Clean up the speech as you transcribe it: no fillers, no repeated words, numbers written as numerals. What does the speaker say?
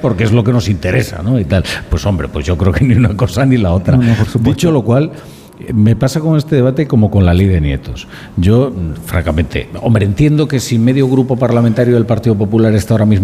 porque es lo que nos interesa, ¿no? Y tal. Pues hombre, pues yo creo que ni una cosa ni la otra. No, por supuesto. Dicho lo cual, me pasa con este debate como con la ley de nietos. Yo, francamente, hombre, entiendo que si medio grupo parlamentario del Partido Popular está ahora mismo